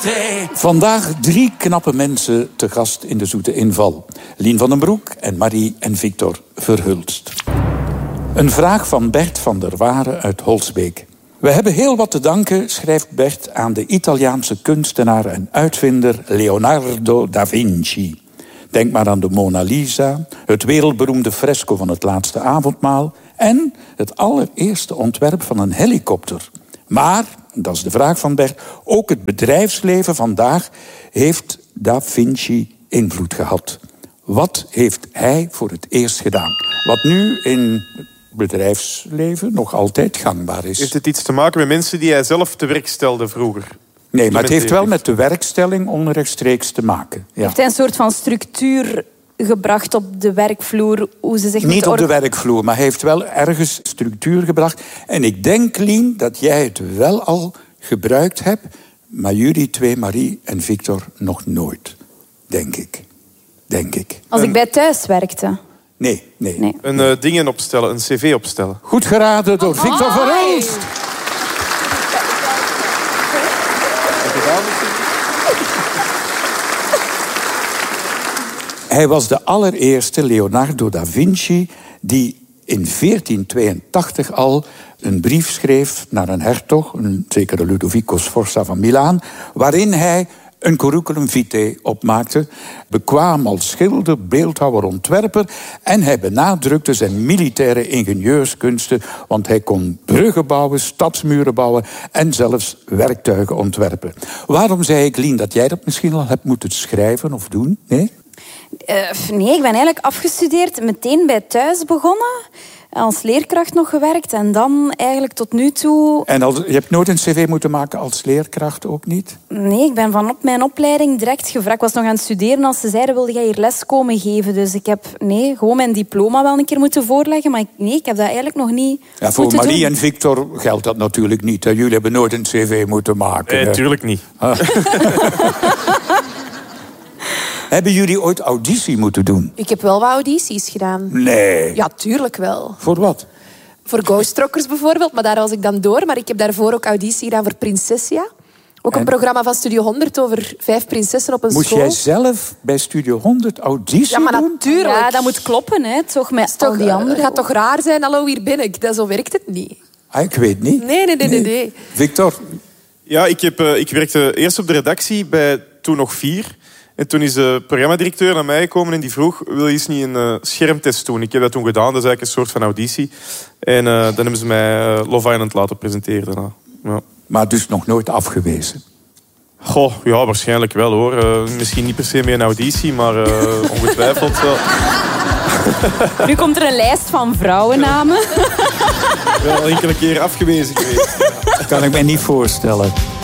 Vandaag 3 knappe mensen te gast in de Zoete Inval. Lien van den Broek en Marie en Victor Verhulst. Een vraag van Bert van der Waren uit Holsbeek. We hebben heel wat te danken, schrijft Bert, aan de Italiaanse kunstenaar en uitvinder Leonardo da Vinci. Denk maar aan de Mona Lisa, het wereldberoemde fresco van het Laatste Avondmaal en het allereerste ontwerp van een helikopter. Maar, dat is de vraag van Bert, ook het bedrijfsleven vandaag heeft Da Vinci invloed gehad. Wat heeft hij voor het eerst gedaan? Wat nu in het bedrijfsleven nog altijd gangbaar is. Heeft het iets te maken met mensen die hij zelf te werk stelde vroeger? Nee, maar het heeft wel met de werkstelling onrechtstreeks te maken. Ja. Heeft hij een soort van structuur gebracht op de werkvloer? Hoe ze zich niet op de werkvloer, maar hij heeft wel ergens structuur gebracht. En ik denk, Lien, dat jij het wel al gebruikt hebt, maar jullie twee, Marie en Victor, nog nooit. Denk ik. Als ik bij thuis werkte? Nee. Een dingen opstellen, een cv opstellen. Goed geraden door Victor Verhulst. Hij was de allereerste, Leonardo da Vinci, die in 1482 al een brief schreef naar een hertog, een zekere Ludovico Sforza van Milaan, waarin hij een curriculum vitae opmaakte, bekwaam als schilder, beeldhouwer, ontwerper, en hij benadrukte zijn militaire ingenieurskunsten, want hij kon bruggen bouwen, stadsmuren bouwen en zelfs werktuigen ontwerpen. Waarom zei ik, Lien, dat jij dat misschien al hebt moeten schrijven of doen? Nee? Nee, ik ben eigenlijk afgestudeerd, meteen bij thuis begonnen. Als leerkracht nog gewerkt en dan eigenlijk tot nu toe... En je hebt nooit een cv moeten maken als leerkracht, ook niet? Nee, ik ben van op mijn opleiding direct gevraagd. Ik was nog aan het studeren als ze zeiden, wilde jij hier les komen geven? Dus ik heb gewoon mijn diploma wel een keer moeten voorleggen. Maar ik heb dat eigenlijk nog niet voor Marie en Victor geldt dat natuurlijk niet. Hè? Jullie hebben nooit een cv moeten maken. Nee, natuurlijk niet. Hebben jullie ooit auditie moeten doen? Ik heb wel wat audities gedaan. Nee. Ja, tuurlijk wel. Voor wat? Voor Ghost Rockers bijvoorbeeld, maar daar was ik dan door. Maar ik heb daarvoor ook auditie gedaan voor Prinsessia. Ook een programma van Studio 100 over 5 prinsessen op een school. Moest jij zelf bij Studio 100 auditie doen? Ja, maar natuurlijk. Ja, dat moet kloppen, hè. Toch met al die anderen. Het gaat toch raar zijn, hallo, hier ben ik. Zo werkt het niet. Ik weet niet. Nee. Victor? Ja, ik werkte eerst op de redactie bij Toen nog 4... En toen is de programmadirecteur naar mij gekomen en die vroeg, wil je eens niet een schermtest doen? Ik heb dat toen gedaan, dat is eigenlijk een soort van auditie. En dan hebben ze mij Love Island laten presenteren daarna. Ja. Maar dus nog nooit afgewezen? Goh, ja, waarschijnlijk wel hoor. Misschien niet per se met een auditie, maar ongetwijfeld wel. Nu komt er een lijst van vrouwennamen. Wel enkele keer afgewezen geweest. Dat kan ik me niet voorstellen.